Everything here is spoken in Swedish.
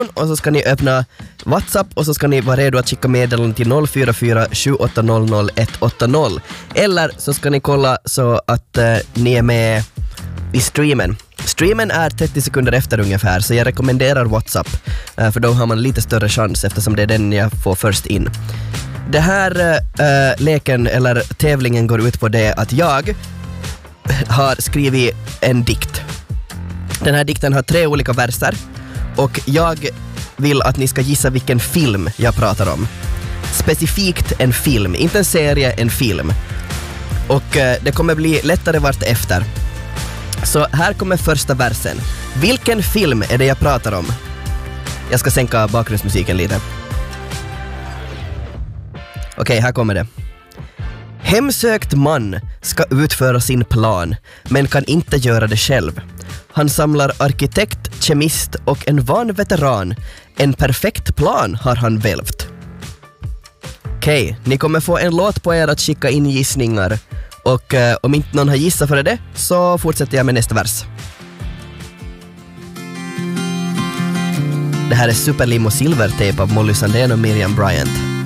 och så ska ni öppna WhatsApp och så ska ni vara redo att skicka meddelanden till 044 7800 180. Eller så ska ni kolla så att ni är med i streamen. Streamen är 30 sekunder efter ungefär, så jag rekommenderar WhatsApp för då har man lite större chans eftersom det är den jag får först in. Det här leken eller tävlingen går ut på det att jag har skrivit en dikt. Den här dikten har 3 olika verser och jag vill att ni ska gissa vilken film jag pratar om. Specifikt en film, inte en serie, en film. Och det kommer bli lättare vart efter. Så här kommer första versen. Vilken film är det jag pratar om? Jag ska sänka bakgrundsmusiken lite. Okej, här kommer det. Hemsökt man ska utföra sin plan, men kan inte göra det själv. Han samlar arkitekt, kemist och en van veteran. En perfekt plan har han välvt. Okej, ni kommer få en låt på er att skicka in gissningar. Och om inte någon har gissat för det så fortsätter jag med nästa vers. Det här är Superlim och Silvertape av Molly Sandén och Miriam Bryant.